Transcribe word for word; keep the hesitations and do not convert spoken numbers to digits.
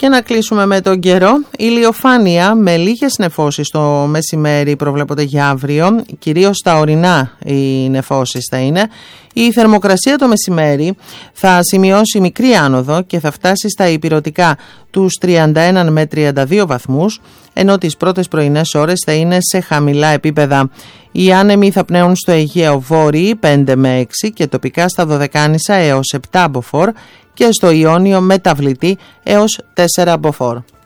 Και να κλείσουμε με τον καιρό. Ηλιοφάνεια με λίγες νεφώσεις το μεσημέρι προβλέπονται για αύριο. Κυρίως στα ορεινά οι νεφώσεις θα είναι. Η θερμοκρασία το μεσημέρι θα σημειώσει μικρή άνοδο και θα φτάσει στα ηπειρωτικά τους τριάντα ένα με τριάντα δύο βαθμούς, ενώ τις πρώτες πρωινές ώρες θα είναι σε χαμηλά επίπεδα. Οι άνεμοι θα πνέουν στο Αιγαίο βόρειοι πέντε με έξι και τοπικά στα Δωδεκάνησα έως επτά μποφόρ και στο Ιόνιο μεταβλητή έως τέσσερα μποφόρ.